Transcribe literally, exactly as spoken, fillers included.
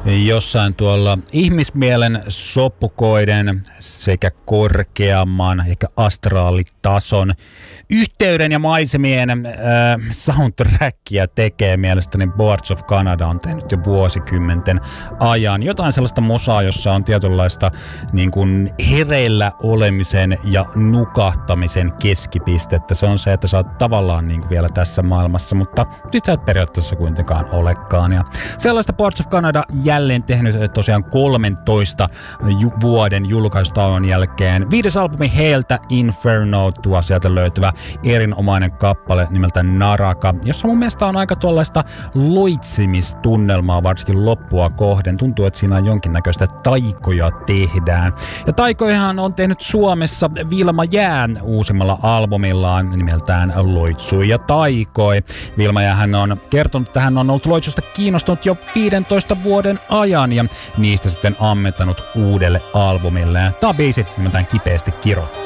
jossain tuolla ihmismielen sopukoiden sekä korkeamman ehkä astraalitason yhteyden ja maisemien äh, soundtrackia tekee mielestäni Boards of Canada on tehnyt jo vuosikymmenten ajan. Jotain sellaista musaa, jossa on tietynlaista niin kuin hereillä olemisen ja nukahtamisen keskipistettä. Se on se, että sä oot tavallaan niin kuin vielä tässä maailmassa, mutta sit sä et periaatteessa kuitenkaan olekaan. Ja sellaista Boards of Canada jälleen tehnyt tosiaan kolmentoista ju- vuoden julkaistauon jälkeen. Viides albumi heiltä, Inferno, tuo sieltä löytyvä erinomainen kappale nimeltä Naraka, jossa mun mielestä on aika tuollaista loitsimistunnelmaa, varsinkin loppua kohden. Tuntuu, että siinä on jonkinnäköistä taikoja tehdään. Ja taikojahan on tehnyt Suomessa Vilma Jää uusimmalla albumillaan nimeltään Loitsui ja taikoi. Vilma Jäähän on kertonut, että hän on ollut loitsusta kiinnostunut jo viidentoista vuoden ajan ja niistä sitten ammentanut uudelle albumille. Tää on biisi nimeltään Kipeästi kirottu.